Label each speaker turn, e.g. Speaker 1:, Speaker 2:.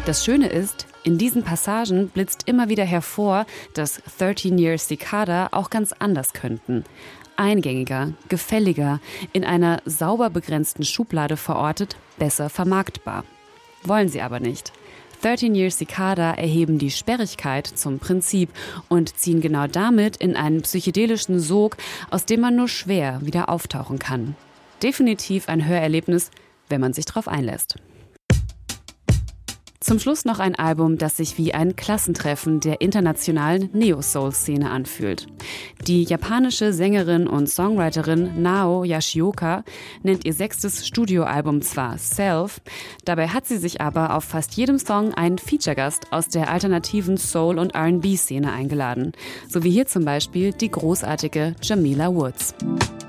Speaker 1: Das Schöne ist, in diesen Passagen blitzt immer wieder hervor, dass 13 Years Cicada auch ganz anders könnten. Eingängiger, gefälliger, in einer sauber begrenzten Schublade verortet, besser vermarktbar. Wollen sie aber nicht. 13 Years Cicada erheben die Sperrigkeit zum Prinzip und ziehen genau damit in einen psychedelischen Sog, aus dem man nur schwer wieder auftauchen kann. Definitiv ein Hörerlebnis, wenn man sich darauf einlässt. Zum Schluss noch ein Album, das sich wie ein Klassentreffen der internationalen Neo-Soul-Szene anfühlt. Die japanische Sängerin und Songwriterin Nao Yoshioka nennt ihr 6. Studioalbum zwar Self, dabei hat sie sich aber auf fast jedem Song einen Feature-Gast aus der alternativen Soul- und R&B-Szene eingeladen. So wie hier zum Beispiel die großartige Jamila Woods.